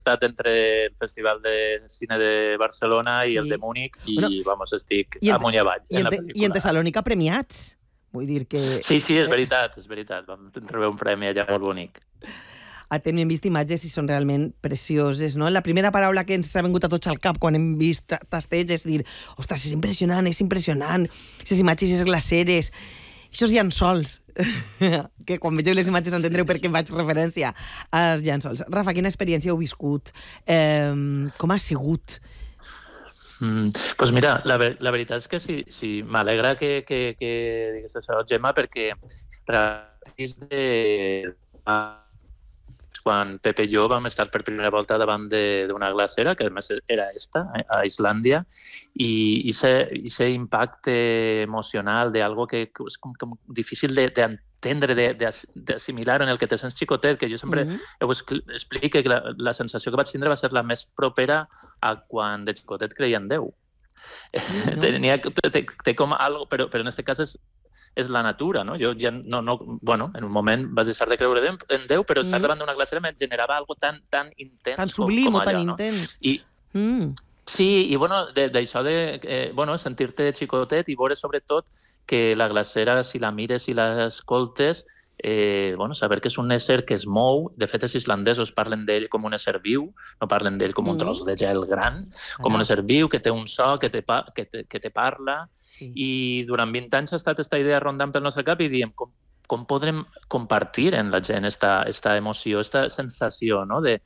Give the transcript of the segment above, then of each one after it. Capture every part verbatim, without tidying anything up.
estat entre el Festival de Cine de Barcelona i Sí. el de Múnich i, Bueno, vamos, estic I en, amunt i avall i en en, la te- pel·lícula. i en Tessalònica premiats. Vull dir que... Sí, sí, és veritat, és veritat. Vam rebre un premi allà molt bonic. Ah, hem vist imatges i són realment precioses, no? La primera paraula que ens ha vingut a tots al cap quan hem vist ta- tasteig és dir, ostres, és impressionant, és impressionant, aquestes imatges, aquestes glaceres, aquests llençols, que quan vegeu les imatges entendreu per què em faig referència als llençols. Rafa, quina experiència heu viscut? Eh, com ha sigut? Mm, pues mira, la, ver la veritat és que sí, sí m'alegra que, que, que digues això, Gemma, perquè després de... quan Pepe i jo vam estar per primera volta davant d'una glacera, que a més era esta, a Islàndia, i aquest impacte emocional d'algo que és com, com difícil d'entendre, d'assimilar en el que te sents xicotet, que jo sempre mm -hmm. ho explico, que la, la sensació que vaig tindre va ser la més propera a quan de xicotet creia en Déu. Sí, no? Tenia, té, té com algo, però, però en aquest cas és és la natura, no? Jo ja no, no, bueno, en un moment vaig deixar de creure en Déu, però estar mm. davant d'una glacera me generava algo tan, tan intens tan sublim com, com allò, o tan no? intens. I, mm. Sí, i bueno, d'això de, eh, bueno, sentir-te xicotet i veure sobretot que la glacera, si la mires i l'escoltes, eh, bueno, saber que és un ésser que es mou. De fet, els islandesos parlen d'ell com un ésser viu, no parlen d'ell com un tros de gel gran, com un ésser viu que té un so, que te, pa, que te, que te parla. Sí. I durant vint anys ha estat aquesta idea rondant pel nostre cap i diem com, com podrem compartir en la gent esta, esta emoció, esta sensació, no?, de,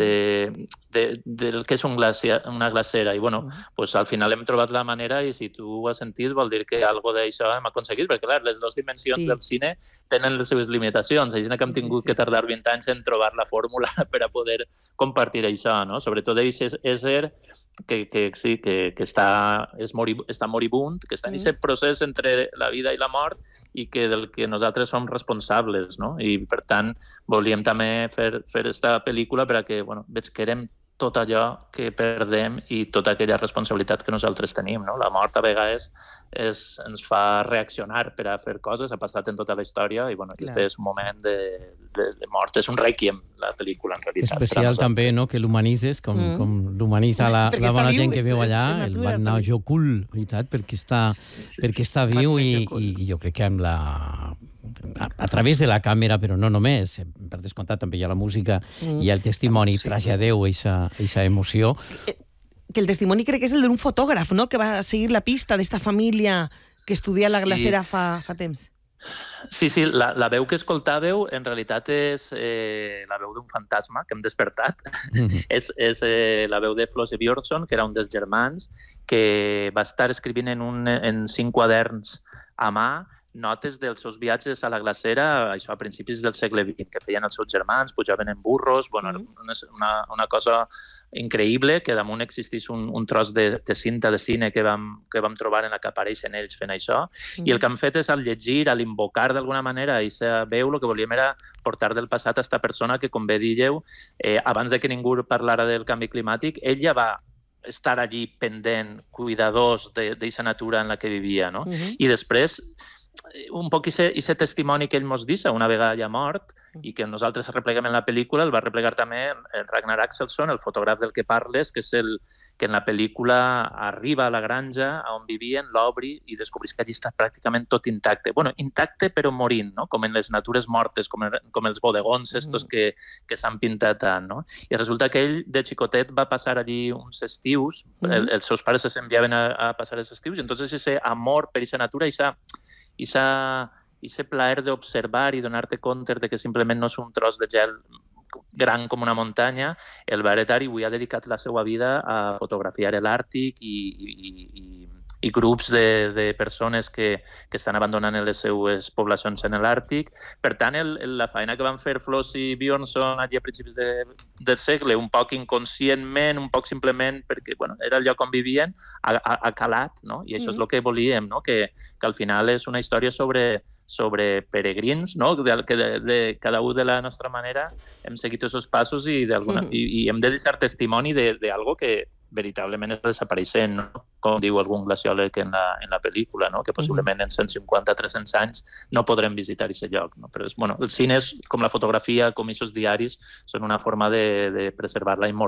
de, de, del que és un glacia, una glacera. I bueno, uh-huh. pues, al final hem trobat la manera i si tu ho has sentit vol dir que algo d'això hem aconseguit, perquè clar, les dues dimensions sí. del cine tenen les seves limitacions. Hi ha gent que hem tingut sí, sí, sí. que tardar vint anys en trobar la fórmula per a poder compartir això, no? Sobretot d'aquest ésser que, que, sí, que, que està, és morib, està moribund, que està en aquest uh-huh. procés entre la vida i la mort i que del que nosaltres som responsables, no? I per tant volíem també fer, fer esta pel·lícula per a que bueno, veig que érem tot allò que perdem i tota aquella responsabilitat que nosaltres tenim, no? La mort a vegades és, ens fa reaccionar per a fer coses, ha passat en tota la història i bueno, aquest és un moment de, de, de mort, és un requiem la pel·lícula en realitat. És especial també, no?, que l'humanitzes com, mm. com l'humanitza la, la bona gent que veu allà, el Van Najokul, veritat, perquè està, sí, sí, perquè està viu i, i jo crec que amb la... A, a través de la càmera, però no només, per descomptat també hi ha la música mm. i el testimoni, sí. traslladeu aquesta emoció. Que el testimoni crec que és el d'un fotògraf, no?, que va seguir la pista d'esta família que estudia la glacera sí. fa, fa temps. Sí, sí, la, la veu que escoltàveu en realitat és eh, la veu d'un fantasma que hem despertat. Mm-hmm. és és eh, la veu de Flosse Björnsson, que era un dels germans, que va estar escrivint en, un, en cinc quaderns a mà notes dels seus viatges a la glacera, això a principis del segle vint, que feien els seus germans, pujaven en burros, bueno, mm. una, una cosa increïble, que damunt existís un, un tros de, de cinta de cine que vam, que vam trobar en la que apareixen ells fent això, mm. i el que han fet és al llegir, al invocar d'alguna manera i se veu, el que volíem era portar del passat a esta persona que, com bé díeu, eh, abans de que ningú parlara del canvi climàtic, ell ja va estar allí pendent, cuidadors d'aquesta natura en la que vivia, no? Mm-hmm. I després un poc aquest testimoni que ell mos deixa una vegada ja mort i que nosaltres repleguem en la pel·lícula, el va replegar també el Ragnar Axelsson, el fotògraf del que parles, que és el que en la pel·lícula arriba a la granja on vivien, l'obri i descobreix que allí està pràcticament tot intacte. Bueno, intacte però morint, no? Com en les natures mortes, com, en, com els bodegons estos que, que s'han pintat tant, no? I resulta que ell de xicotet va passar allí uns estius, mm-hmm. el, els seus pares s'enviaven a, a passar els estius i entonces ese amor per aquesta natura i esa i aquest plaer d'observar i donar-te compte de que simplement no és un tros de gel gran com una muntanya, el va heretar i avui ha dedicat la seva vida a fotografiar l'Àrtic i, i, i, i grups de, de persones que, que estan abandonant les seues poblacions en l'Àrtic. Per tant, el, la feina que van fer Flosse i Björnsson allà a principis de, del segle, un poc inconscientment, un poc simplement perquè bueno, era el lloc on vivien, ha, ha, ha calat, no? I això mm-hmm. és el que volíem, no? que, que al final és una història sobre sobre peregrins, no? de, que de, de cada un de la nostra manera hem seguit aquests passos i, mm-hmm. i, i hem de deixar testimoni d'algo que veritablement està desapareixent, no? com diu algun glaciòleg en la, en la pel·lícula, no? Que possiblement en cent cinquanta a tres-cents anys no podrem visitar aquest lloc. No? Però és, bueno, els cines, com la fotografia, com aquests diaris, són una forma de, de preservar la immortalitat